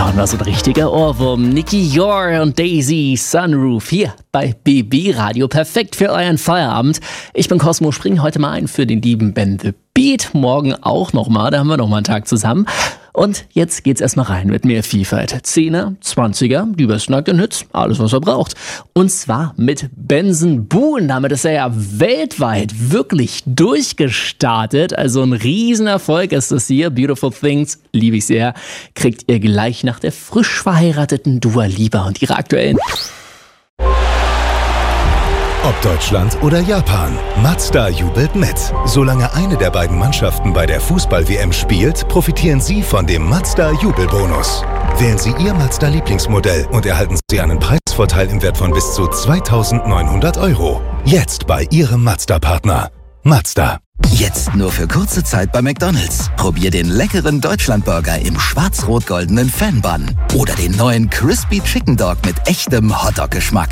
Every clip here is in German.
und war so ein richtiger Ohrwurm. Nicky Yor und Daisy Sunroof hier bei BB Radio. Perfekt für euren Feierabend. Ich bin Cosmo, spring heute mal ein für den lieben Ben The Beat. Morgen auch nochmal, da haben wir nochmal einen Tag zusammen. Und jetzt geht's erstmal rein mit mehr Vielfalt. 10er, 20er, die besten aktuellen Hits, alles was er braucht. Und zwar mit Benson Boone. Damit ist er ja weltweit wirklich durchgestartet. Also ein Riesenerfolg ist das hier. Beautiful Things, liebe ich sehr. Kriegt ihr gleich nach der frisch verheirateten Dua Lipa und ihre aktuellen. Ob Deutschland oder Japan, Mazda jubelt mit. Solange eine der beiden Mannschaften bei der Fußball-WM spielt, profitieren Sie von dem Mazda-Jubelbonus. Wählen Sie Ihr Mazda-Lieblingsmodell und erhalten Sie einen Preisvorteil im Wert von bis zu 2.900 €. Jetzt bei Ihrem Mazda-Partner. Mazda. Jetzt nur für kurze Zeit bei McDonald's. Probier den leckeren Deutschlandburger im schwarz-rot-goldenen Fan-Bun. Oder den neuen Crispy Chicken Dog mit echtem Hotdog-Geschmack.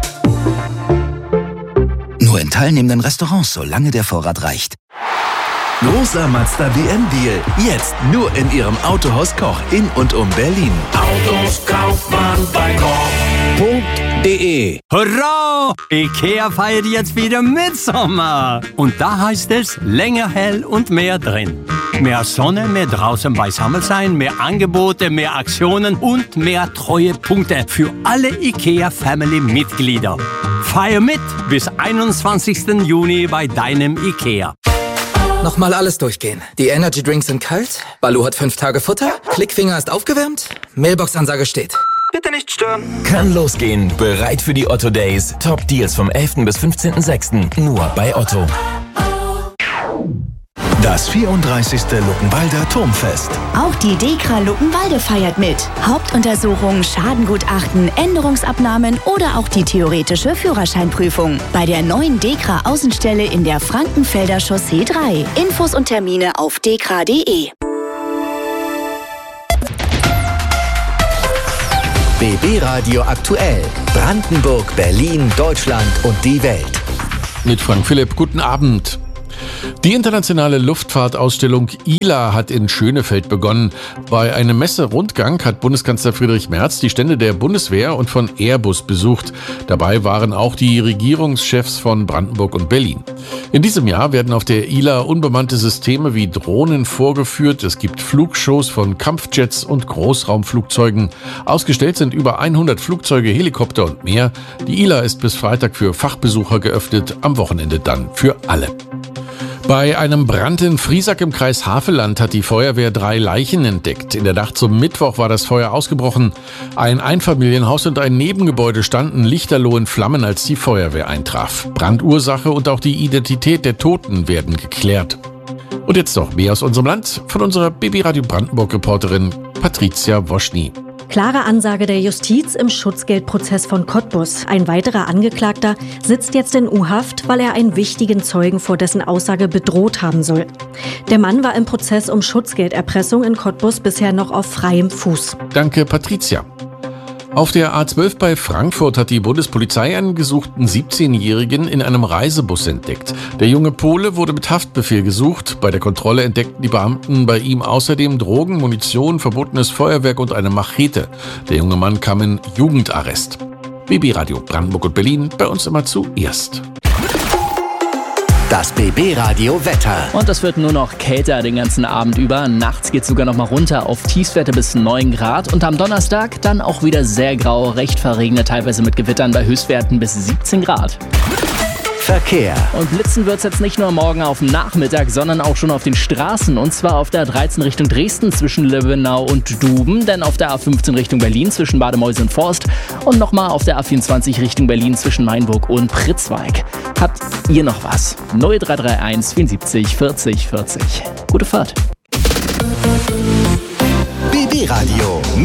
Nur in teilnehmenden Restaurants, solange der Vorrat reicht. Großer Mazda WM-Deal. Jetzt nur in Ihrem Autohaus Koch in und um Berlin. Autos kauft man bei Koch.de. Hurra! IKEA feiert jetzt wieder Mitsommer. Und da heißt es länger hell und mehr drin. Mehr Sonne, mehr draußen beisammen sein, mehr Angebote, mehr Aktionen und mehr Treuepunkte für alle IKEA-Family-Mitglieder. Feier mit bis 21. Juni bei deinem IKEA. Nochmal alles durchgehen. Die Energy Drinks sind kalt, Baloo hat 5 Tage Futter, Klickfinger ist aufgewärmt, Mailbox-Ansage steht. Bitte nicht stören. Kann losgehen. Bereit für die Otto Days. Top Deals vom 11. bis 15.06. Nur bei Otto. Das 34. Luckenwalder Turmfest. Auch die DEKRA Luckenwalde feiert mit. Hauptuntersuchung, Schadengutachten, Änderungsabnahmen oder auch die theoretische Führerscheinprüfung. Bei der neuen DEKRA Außenstelle in der Frankenfelder Chaussee 3. Infos und Termine auf dekra.de. BB Radio aktuell. Brandenburg, Berlin, Deutschland und die Welt. Mit Frank Philipp, guten Abend. Die internationale Luftfahrtausstellung ILA hat in Schönefeld begonnen. Bei einem Messerundgang hat Bundeskanzler Friedrich Merz die Stände der Bundeswehr und von Airbus besucht. Dabei waren auch die Regierungschefs von Brandenburg und Berlin. In diesem Jahr werden auf der ILA unbemannte Systeme wie Drohnen vorgeführt. Es gibt Flugshows von Kampfjets und Großraumflugzeugen. Ausgestellt sind über 100 Flugzeuge, Helikopter und mehr. Die ILA ist bis Freitag für Fachbesucher geöffnet, am Wochenende dann für alle. Bei einem Brand in Friesack im Kreis Havelland hat die Feuerwehr 3 Leichen entdeckt. In der Nacht zum Mittwoch war das Feuer ausgebrochen. Ein Einfamilienhaus und ein Nebengebäude standen lichterloh in Flammen, als die Feuerwehr eintraf. Brandursache und auch die Identität der Toten werden geklärt. Und jetzt noch mehr aus unserem Land von unserer BB Radio Brandenburg-Reporterin Patricia Woschny. Klare Ansage der Justiz im Schutzgeldprozess von Cottbus. Ein weiterer Angeklagter sitzt jetzt in U-Haft, weil er einen wichtigen Zeugen vor dessen Aussage bedroht haben soll. Der Mann war im Prozess um Schutzgelderpressung in Cottbus bisher noch auf freiem Fuß. Danke, Patricia. Auf der A12 bei Frankfurt hat die Bundespolizei einen gesuchten 17-Jährigen in einem Reisebus entdeckt. Der junge Pole wurde mit Haftbefehl gesucht. Bei der Kontrolle entdeckten die Beamten bei ihm außerdem Drogen, Munition, verbotenes Feuerwerk und eine Machete. Der junge Mann kam in Jugendarrest. BB Radio Brandenburg und Berlin, bei uns immer zuerst. Das BB Radio Wetter. Und es wird nur noch kälter den ganzen Abend über. Nachts geht es sogar noch mal runter auf Tiefstwerte bis 9 Grad. Und am Donnerstag dann auch wieder sehr grau, recht verregnet, teilweise mit Gewittern bei Höchstwerten bis 17 Grad. Verkehr. Und blitzen wird es jetzt nicht nur morgen auf dem Nachmittag, sondern auch schon auf den Straßen. Und zwar auf der 13 Richtung Dresden zwischen Löwenau und Duben. Dann auf der A15 Richtung Berlin zwischen Bad Meuselwitz und Forst. Und nochmal auf der A24 Richtung Berlin zwischen Mainburg und Pritzwalk. Habt ihr noch was? 0331 74 40 40. Gute Fahrt. BB Radio.